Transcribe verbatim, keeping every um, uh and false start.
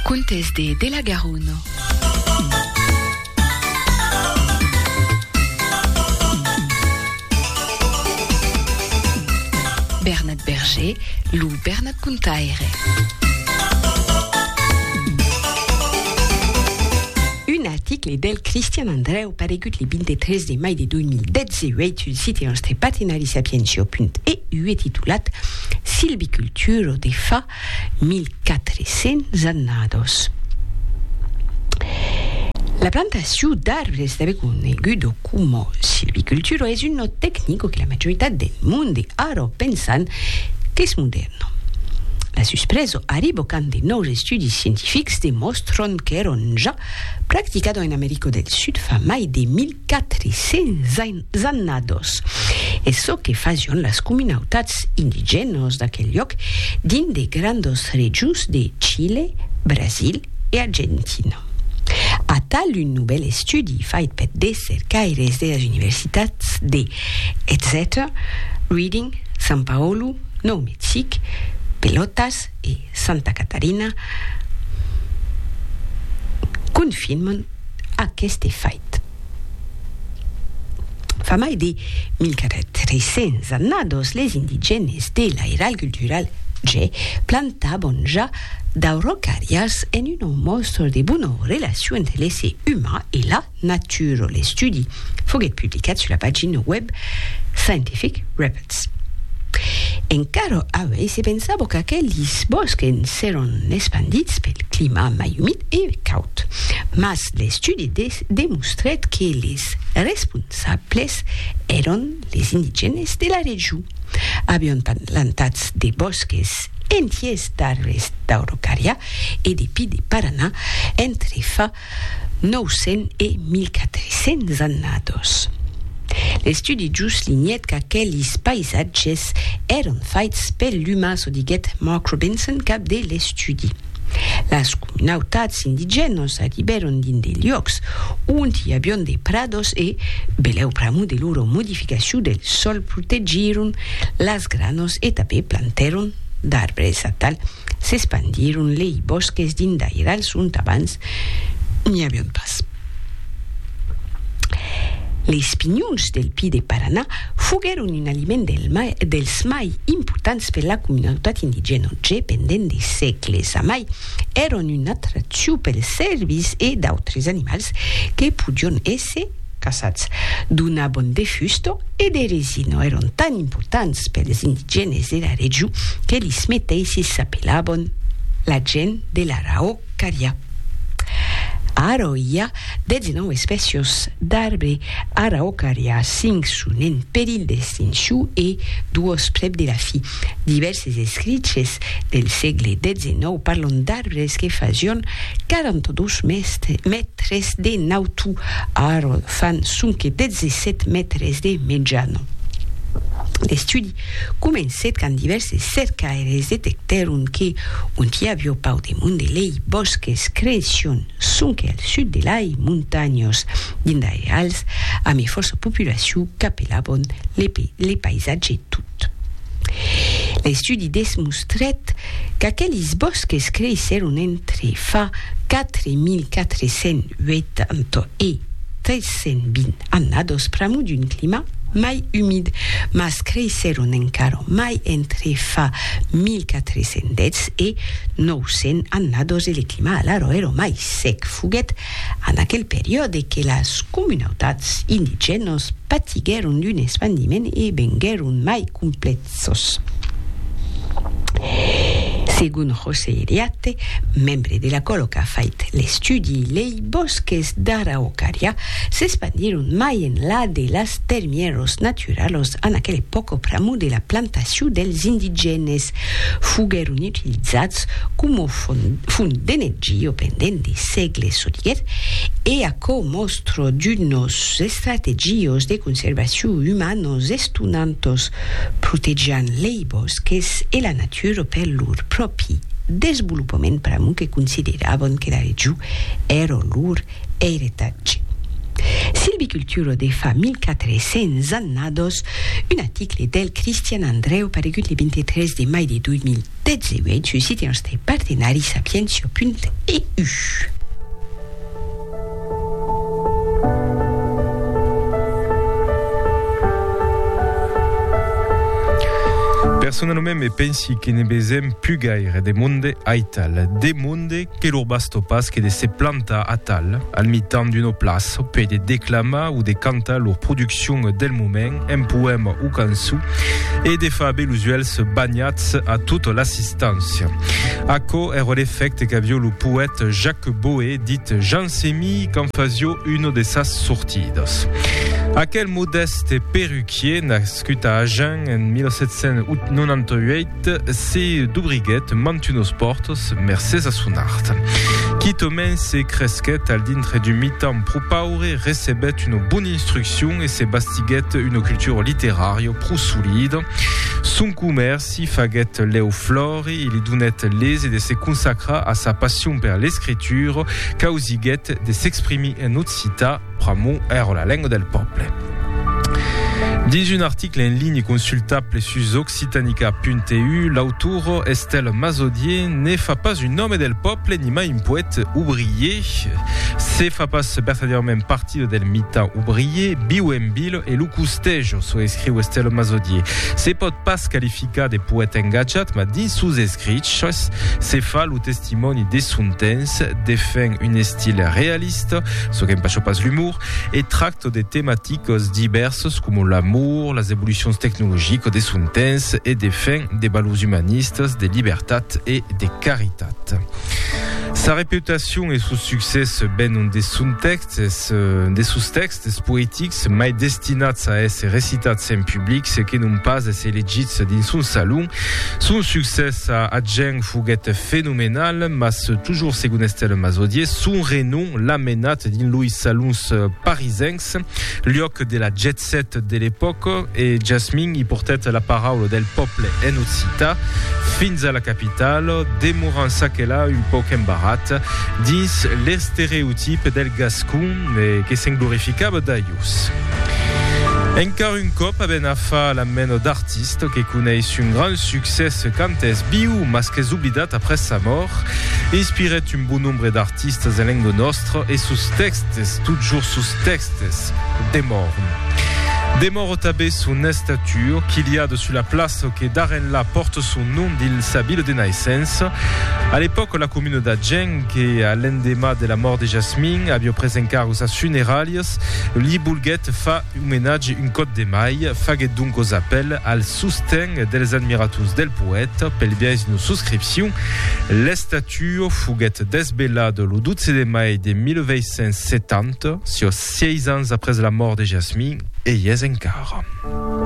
Contes de De la Garonne. Bernat Berger, Lou Bernat Contaire. Un article del Cristian Andreu paregut le veintitrés de mai de deux mille dix-huit sul site nostre patinarisapiencio punto e u e titulat Silviculturo de fa mille quatre cents annados. La plantació d'arbres de conegudo como silviculturo es un no tecnico que la majorità del mondo ara pensan que és moderno. La suspreso arribocant de nous estudis scientifics demostran que eron già practicado en América del Sud fa mai de mille quatre cents annados. E so que fazion las comunautats indigenos d'aquell lloc din de grandos regions de Chile, Brasil e Argentina. A tal un nouvel estudi fait per des cercaires de las universitats de Exeter, Reading, São Paulo, Nou Mèxic, Pelotas e Santa Catarina confirmen aquest fet. Fa mai de mille quatre cents annados, les indigenes de l'airal cultural G plantaban ja d'araucàries en un mostre de bona relació entre l'ésser humà i la natura. L'estudi foguet publicat sur la pàgina web Scientific Reports. Encara avui se pensava que aquells boscs eren expandits pel clima mai humit i caut. Mas l'estudi des demostrat que les responsables eren les indigenes de la regió. Havien plantat de boscs entiers d'arbres d'araucària i de pi de Paraná entre fa nou-cents i mille quatre-cents annados. L'estudi just lignet que aquells paisatges eren fets per l'humà, so diguet Mark Robinson, cap de l'estudi. Las comunautats indigenos arribaren din de llocs on hi havia de prados e, beleu pramu de loro modificació del sol, protegiron las granos e també plantaron d'arbres. A tal s'expandiron les bosques din d'airals on abans n'hi havia pas. Les pinyons del pi de Paraná fogueren un aliment del mai, dels mai importants per la comunitat indigena G pendent de segles. A mai eren una atracció pels cervis e d'altres animals que podien ésser caçats. Donaven de fusta e de resina. Eren tan importants pels indigenes de la regió que els mateixos s'apel·laven la gent de l'Araucària. Ara hi ha diecinueve espècies d'arbre araucària, cinc són en perill d'extinció i dues prop de la fi. Diverses escrits del segle diecinueve parlen d'arbres que fazien quaranta-dos metres de nautu, ara fan cinc disset metres de mitjana. L'estudi començat quan diverses cercaires detectaron que on hi havia pau de munt de lei bosques creixen sonque al sud de l'ai muntanyos dins d'airals amb força populació que apel·laven le paisatge tot. L'estudi demostrat que aquells bosques creixeron entre fa quatre mille quatre-cents vuitanta i tres-cents vint annados pramu d'un clima mai humide, mas creixeron encara mai entre fa mille quatre-cents dez i nou-cents annados e el clima alaro era mai sec. Foguet en aquell període que les comunautats indigenes patigueren d'un expandiment i vengueren mai complexos. Según José Iriarte, membre de la colo que ha fet l'estudi, les bosques d'araucària s'expandieron mai en la de las termieros naturales en aquella època pramu de la plantació dels indigenes. Fogueren utilitzats com a font d'energia pendent de segles, so diguet, e aquò mostra d'unes estratègies de conservació humanos estonantes, protegant les bosques e la natura per lor propi desenvolupament pramu que consideraven que la regió era lor heritatge. Silvicultura de fa mille quatre-cents annados, un article del Cristian Andreu paregut el vint-i-tres de maig de dos mil divuit sur site nostre partenari sapientia punt e u. Personalmente pensi che ne besem più gaire de monde aital, de monde che lor basto pas che de se planta a tal, al mitan d'uno place, pe de declama ou de canta lor production del moment, un poème ou cançu, e de fa belusuels bagnats a toute l'assistance. Aco ero l'effecte qu'avio lo poète Jacques Boé, dit Jean Semi, qu'en fasio uno de sas sortidas. Aquel modeste perruquier nascut a Agen en mille sept cents noranta-huit se dubriguet mantunos portos mercés a son art. Quitomen se cresquet al dintre du mitan pro paure recebet une bonne instruction et se bastiguet une culture littéraire pro solide. Son commerci faguet leo flori, il donet lese de se consacra a sa passion per l'escriture, causiguet de s'exprimer en occita, pramo ero la langue del peuple. Dans un article en ligne consultable sur occitanica punto e u, l'auteur Estelle Mazodier ne fa pas un homme del peuple ni mai un poète ouvrier. Se fa pas verdaderament partie del mitan ouvrier, biuembil e lucustejo, so escriu Estelle Mazodier. Se pot pas qualificar de poète engajat, ma dins sus escrits, se fa lo testimoni de son temps, defend un style realiste, so que n'empêche pas l'humour, et tracte de thématiques diverses comme l'amour, les évolutions technologiques de son temps et des fins des valeurs humanistes, des libertés et des caritats. Sa réputation et son succès ben des sous-textes, des sous-textes poétiques, mai destinats a être récitats en public, ce qui non pas est legit dans son salon. Son succès à Agen fuguet phénoménal, mas toujours según Estelle Mazodier, son renom l'amenat dans los salons parisiens, lieu de la jet set de l'époque, et Jasmine y portait la parole del peuple en occita, fins à la capitale, demorant ça qu'elle a un peu embarras, dins les stéréotypes del gascon que s'englorificava d'aius. Encara un cop ben a fa la meno d'artiste que coneix un grand succès quand es biu, mas qu'es oblidat après sa mort, inspiret un bon nombre d'artistes en langue nostre et sus textes, toujours sus textes, de morts. Des morts tabés son estature qu'il y a dessus la place que d'Arenla porte son nom d'il sa ville de naissance. À l'époque, la commune d'Agen, qui à l'endema de la mort de Jasmine, avait présenté sa funeralias, li bulguet fa homenage un code de maille, faguet donc aux appels al sosten dels admiratus del poète, pel biais d'une souscription. L'estature fuguet desbellade le douze de maille de mille huit cent soixante, sur six ans après la mort de Jasmine, et yes encara.